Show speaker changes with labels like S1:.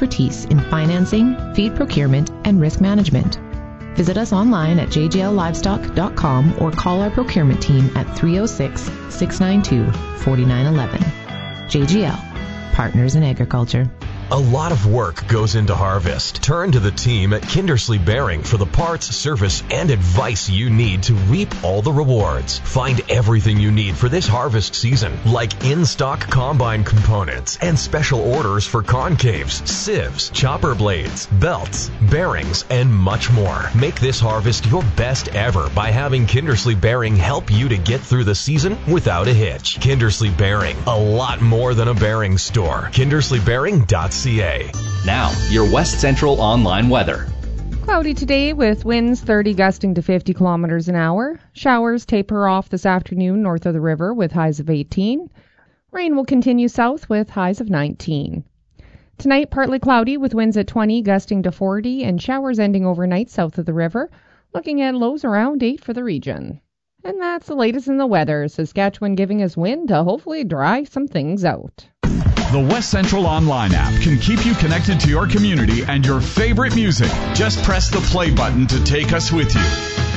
S1: expertise in financing, feed procurement, and risk management. Visit us online at jjllivestock.com or call our procurement team at 306-692-4911. JGL, Partners in Agriculture.
S2: A lot of work goes into harvest. Turn to the team at Kindersley Bearing for the parts, service, and advice you need to reap all the rewards. Find everything you need for this harvest season, like in-stock combine components and special orders for concaves, sieves, chopper blades, belts, bearings, and much more. Make this harvest your best ever by having Kindersley Bearing help you to get through the season without a hitch. Kindersley Bearing, a lot more than a bearing store. KindersleyBearing.ca.
S3: Now, your West Central online weather.
S4: Cloudy today with winds 30 gusting to 50 kilometers an hour. Showers taper off this afternoon north of the river with highs of 18. Rain will continue south with highs of 19. Tonight, partly cloudy with winds at 20 gusting to 40 and showers ending overnight south of the river. Looking at lows around 8 for the region. And that's the latest in the weather. Saskatchewan giving us wind to hopefully dry some things out.
S5: The West Central Online app can keep you connected to your community and your favorite music. Just press the play button to take us with you.